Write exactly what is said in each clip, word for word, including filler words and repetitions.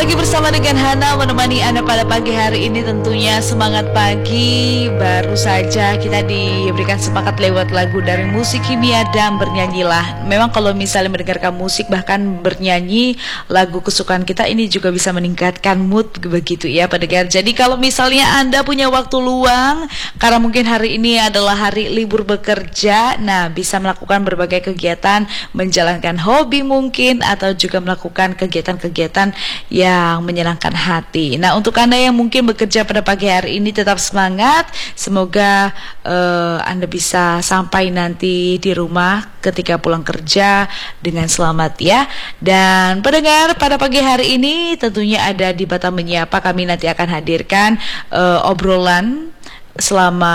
lagi bersama dengan Hana menemani Anda pada pagi hari ini. Tentunya semangat pagi. Baru saja kita diberikan semangat lewat lagu dari Musik Kimia dan Bernyanyilah. Memang kalau misalnya mendengarkan musik bahkan bernyanyi lagu kesukaan kita, ini juga bisa meningkatkan mood begitu ya pendengar. Jadi kalau misalnya Anda punya waktu luang karena mungkin hari ini adalah hari libur bekerja, nah bisa melakukan berbagai kegiatan, menjalankan hobi mungkin, atau juga melakukan kegiatan-kegiatan yang menyenangkan hati. Nah, untuk Anda yang mungkin bekerja pada pagi hari ini, tetap semangat. Semoga uh, Anda bisa sampai nanti di rumah ketika pulang kerja dengan selamat ya. Dan pendengar, pada pagi hari ini tentunya ada di Batam Menyapa. Kami nanti akan hadirkan uh, obrolan selama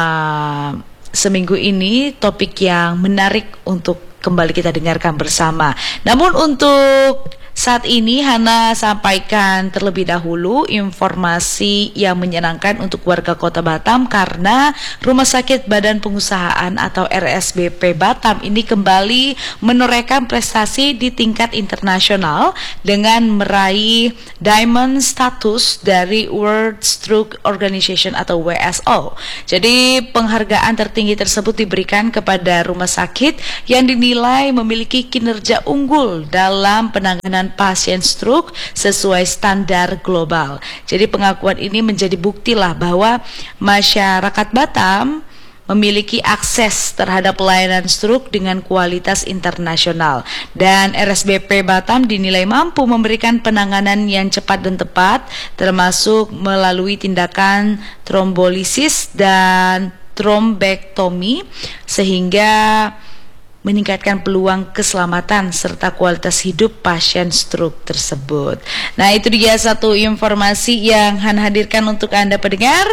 seminggu ini, topik yang menarik untuk kembali kita dengarkan bersama. Namun untuk saat ini Hana sampaikan terlebih dahulu informasi yang menyenangkan untuk warga Kota Batam, karena Rumah Sakit Badan Pengusahaan atau R S B P Batam ini kembali menorehkan prestasi di tingkat internasional dengan meraih Diamond status dari World Stroke Organization atau W S O. Jadi penghargaan tertinggi tersebut diberikan kepada rumah sakit yang dinilai memiliki kinerja unggul dalam penanganan pasien stroke sesuai standar global. Jadi pengakuan ini menjadi buktilah bahwa masyarakat Batam memiliki akses terhadap pelayanan stroke dengan kualitas internasional, dan R S B P Batam dinilai mampu memberikan penanganan yang cepat dan tepat, termasuk melalui tindakan trombolisis dan trombektomi, sehingga meningkatkan peluang keselamatan serta kualitas hidup pasien stroke tersebut. Nah, itu dia satu informasi yang Han hadirkan untuk Anda pendengar.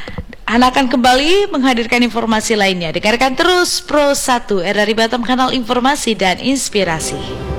Han akan kembali menghadirkan informasi lainnya. Dengarkan terus Pro satu R dari Batam, kanal informasi dan inspirasi.